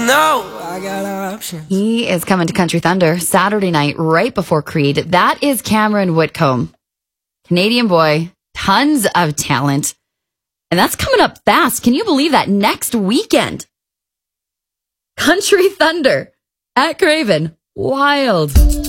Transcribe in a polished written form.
know I got options. He is coming to Country Thunder Saturday night right before Creed. That is Cameron Whitcomb. Canadian boy, tons of talent. And that's coming up fast. Can you believe that? Next weekend. Country Thunder at Craven. Wild.